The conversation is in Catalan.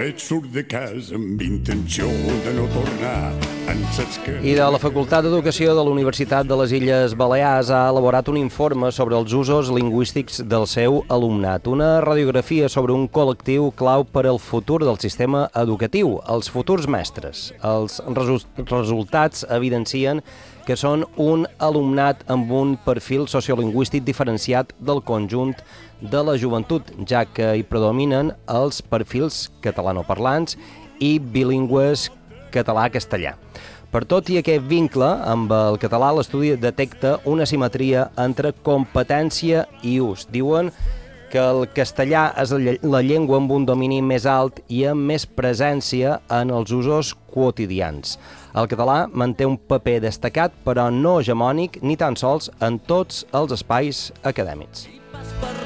fred surt de casa amb intenció de no tornar. I de la Facultat d'Educació de la Universitat de les Illes Balears ha elaborat un informe sobre els usos lingüístics del seu alumnat, una radiografia sobre un col·lectiu clau per al futur del sistema educatiu, els futurs mestres. Els resultats evidencien que són un alumnat amb un perfil sociolingüístic diferenciat del conjunt de la joventut, ja que hi predominen els perfils catalanoparlants i bilingües català-castellà. Per tot i aquest vincle amb el català, l'estudi detecta una simetria entre competència i ús. Diuen que el castellà és la llengua amb un domini més alt i amb més presència en els usos quotidians. El català manté un paper destacat, però no hegemònic, ni tan sols en tots els espais acadèmics.